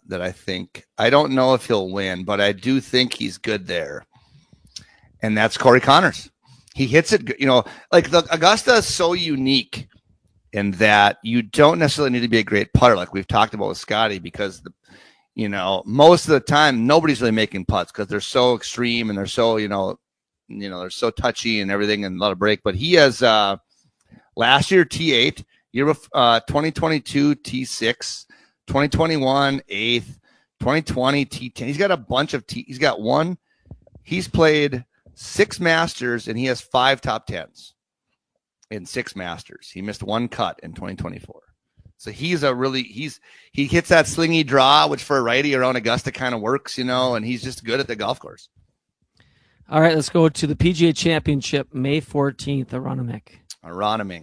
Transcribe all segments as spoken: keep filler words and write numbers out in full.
that I think, I don't know if he'll win, but I do think he's good there. And that's Corey Connors. He hits it, you know, like the Augusta is so unique in that you don't necessarily need to be a great putter, like we've talked about with Scotty, because the, you know, most of the time nobody's really making putts because they're so extreme and they're so, you know, you know, they're so touchy and everything and a lot of break. But he has uh, last year T eight, year uh, twenty twenty-two T six, twenty twenty-one eighth, twenty twenty T ten. He's got a bunch of T. He's got one. He's played six Masters and he has five top tens in six Masters. He missed one cut in twenty twenty-four. So he's a really he's he hits that slingy draw, which for a righty around Augusta kind of works, you know, and he's just good at the golf course. All right, let's go to the P G A Championship, May fourteenth, Aronimink. Aronimink.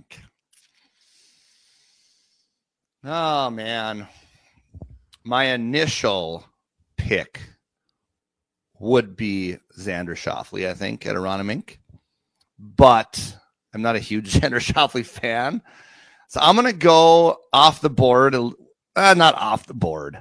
Oh, man. My initial pick would be Xander Schauffele, I think, at Aronimink. But I'm not a huge Xander Schauffele fan. So I'm going to go off the board. Uh, not off the board.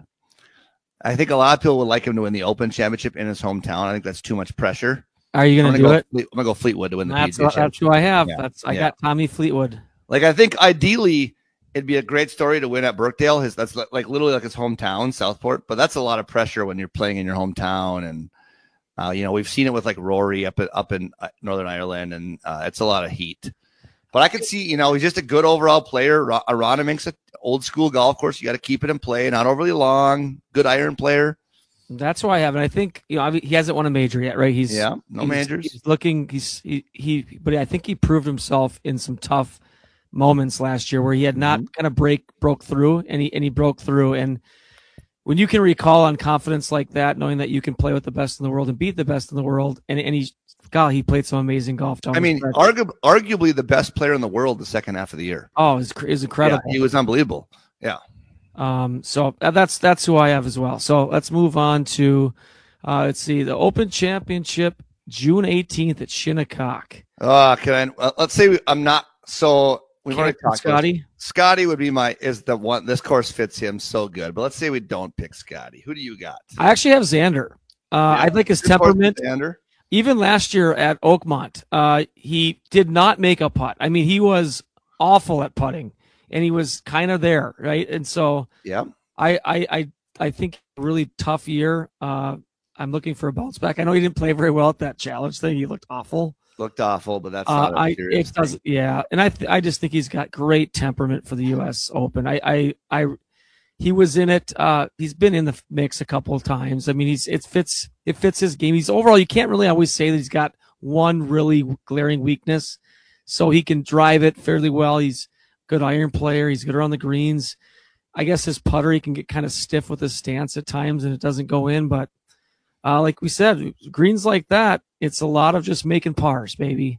I think a lot of people would like him to win the Open Championship in his hometown. I think that's too much pressure. Are you going to do go it? Fleet, I'm going to go Fleetwood to win the that's P G A what, That's who I have. Yeah. That's I yeah. got Tommy Fleetwood. Like, I think ideally it'd be a great story to win at Birkdale. His That's like literally like his hometown, Southport. But that's a lot of pressure when you're playing in your hometown. And, uh, you know, we've seen it with like Rory up, at, up in Northern Ireland. And uh, it's a lot of heat. But I can see, you know, he's just a good overall player. Aronimink's an old school golf course. You got to keep it in play, not overly long. Good iron player. That's who I have, and I think you know he hasn't won a major yet, right? He's yeah, no he's, majors. He's looking, he's he, he, but I think he proved himself in some tough moments last year where he had not mm-hmm. kind of break broke through, and he and he broke through. And when you can recall on confidence like that, knowing that you can play with the best in the world and beat the best in the world, and and he's God, he played some amazing golf. I mean, argu- arguably the best player in the world the second half of the year. Oh, it's it's incredible. Yeah, he was unbelievable. Yeah. Um, so that's that's who I have as well. So let's move on to uh, let's see the Open Championship, June eighteenth at Shinnecock. Uh, can I? Uh, let's say we, I'm not. So we've already talked. Scotty. Scotty would be my is the one. This course fits him so good. But let's say we don't pick Scotty. Who do you got? I actually have Xander. Uh, yeah, I'd like his temperament. Xander. Even last year at Oakmont, uh, he did not make a putt. I mean, he was awful at putting. And he was kind of there, right? And so, yeah, I, I, I, I think a really tough year. Uh, I'm looking for a bounce back. I know he didn't play very well at that challenge thing. He looked awful. Looked awful, but that's uh, not a I. serious It does, yeah. And I, th- I just think he's got great temperament for the U S Open. I, I, I, he was in it. Uh, he's been in the mix a couple of times. I mean, he's it fits it fits his game. He's overall. You can't really always say that he's got one really glaring weakness. So he can drive it fairly well. He's good iron player. He's good around the greens. I guess his putter, he can get kind of stiff with his stance at times and it doesn't go in. But uh, like we said, greens like that, it's a lot of just making pars, baby.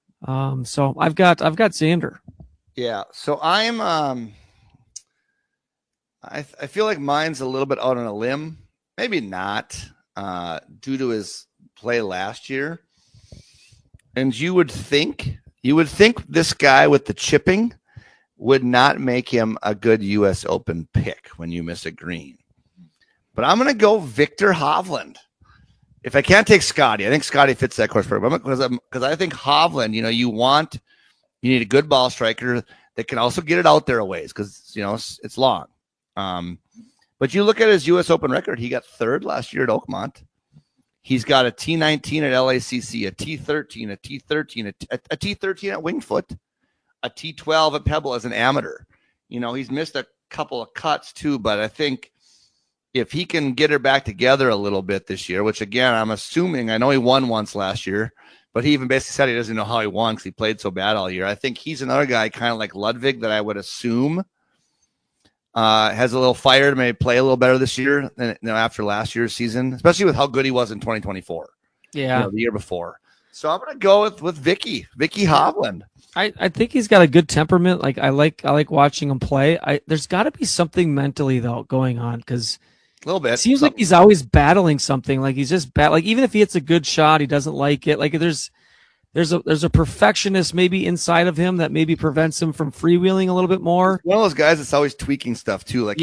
Um, so I've got I've got Xander. Yeah. So I'm um I I feel like mine's a little bit out on a limb. Maybe not, uh, due to his play last year. And you would think you would think this guy with the chipping would not make him a good U S Open pick when you miss a green. But I'm going to go Victor Hovland. If I can't take Scotty, I think Scotty fits that course perfect. Because because I think Hovland, you know, you want, you need a good ball striker that can also get it out there a ways because, you know, it's, it's long. Um, but you look at his U S Open record, he got third last year at Oakmont. He's got a T nineteen at L A C C, a T thirteen, a T thirteen, a, T, a, a T thirteen at Winged Foot, a T twelve at Pebble as an amateur. You know, he's missed a couple of cuts too, but I think if he can get her back together a little bit this year, which again, I'm assuming, I know he won once last year, but he even basically said he doesn't know how he won because he played so bad all year. I think he's another guy kind of like Ludwig that I would assume uh, has a little fire to maybe play a little better this year than you know, after last year's season, especially with how good he was in twenty twenty-four. Yeah. You know, the year before. So I'm going to go with, with Vicky, Vicky Hovland. I, I think he's got a good temperament. Like I like I like watching him play. I there's got to be something mentally though going on because a little bit. It seems something. Like he's always battling something. Like he's just bat. Like even if he hits a good shot, he doesn't like it. Like there's there's a there's a perfectionist maybe inside of him that maybe prevents him from freewheeling a little bit more. One of those guys that's always tweaking stuff too. Like